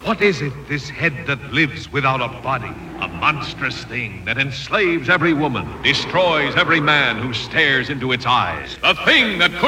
What is it, this head that lives without a body? A monstrous thing that enslaves every woman, destroys every man who stares into its eyes. The thing that